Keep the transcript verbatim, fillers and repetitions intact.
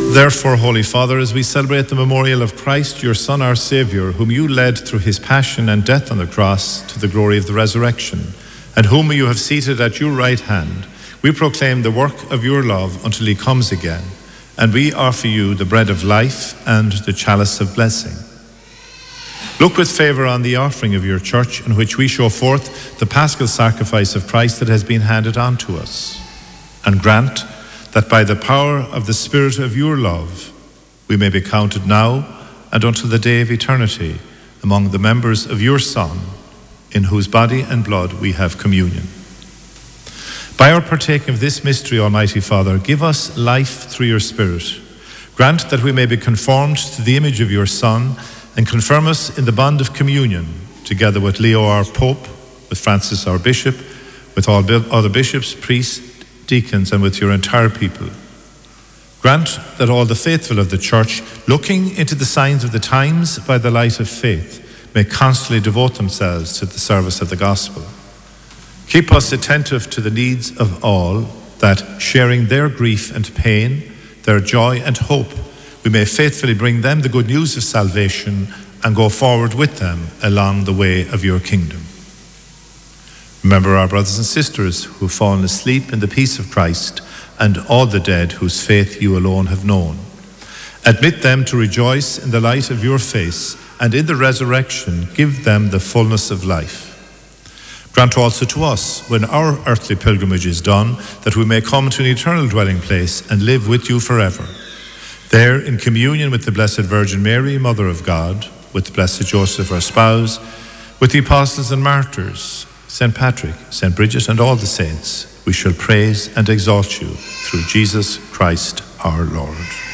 Therefore, Holy Father, as we celebrate the memorial of Christ, your Son, our Saviour, whom you led through his passion and death on the cross to the glory of the resurrection, and whom you have seated at your right hand, we proclaim the work of your love until he comes again, and we offer you the bread of life and the chalice of blessing. Look with favour on the offering of your church, in which we show forth the paschal sacrifice of Christ that has been handed on to us, and grant that by the power of the Spirit of your love, we may be counted now and until the day of eternity among the members of your Son, in whose body and blood we have communion. By our partaking of this mystery, Almighty Father, give us life through your Spirit. Grant that we may be conformed to the image of your Son, and confirm us in the bond of communion, together with Leo our Pope, with Francis our Bishop, with all other bishops, priests, deacons, and with your entire people. Grant that all the faithful of the Church, looking into the signs of the times by the light of faith, may constantly devote themselves to the service of the gospel. Keep us attentive to the needs of all, that, sharing their grief and pain, their joy and hope, we may faithfully bring them the good news of salvation and go forward with them along the way of your kingdom. Remember our brothers and sisters who have fallen asleep in the peace of Christ, and all the dead whose faith you alone have known. Admit them to rejoice in the light of your face, and in the resurrection give them the fullness of life. Grant also to us, when our earthly pilgrimage is done, that we may come to an eternal dwelling place and live with you forever. There, in communion with the Blessed Virgin Mary, Mother of God, with the Blessed Joseph, our spouse, with the apostles and martyrs, Saint Patrick, Saint Bridget, and all the saints, we shall praise and exalt you through Jesus Christ our Lord.